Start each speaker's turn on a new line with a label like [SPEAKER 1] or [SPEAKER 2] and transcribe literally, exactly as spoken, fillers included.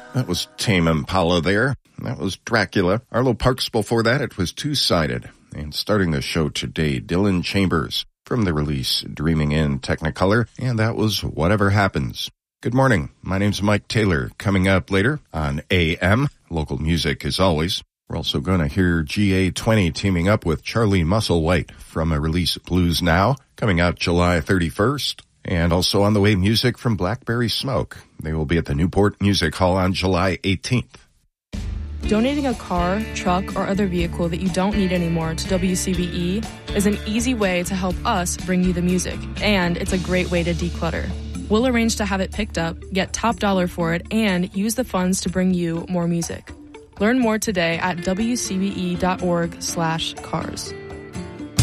[SPEAKER 1] That was Tame Impala there. That was Dracula. Arlo Parks before that, it was Two-Sided. And starting the show today, Dylan Chambers from the release Dreaming in Technicolor, and that was Whatever Happens. Good morning. My name's Mike Taylor. Coming up later on A M, local music as always. We're also going to hear G A twenty teaming up with Charlie Musselwhite from a release Blues Now, coming out July thirty-first. And also on the way, music from Blackberry Smoke. They will be at the Newport Music Hall on July eighteenth.
[SPEAKER 2] Donating a car, truck, or other vehicle that you don't need anymore to W C B E is an easy way to help us bring you the music, and it's a great way to declutter. We'll arrange to have it picked up, get top dollar for it, and use the funds to bring you more music. Learn more today at W C B E dot org slash cars.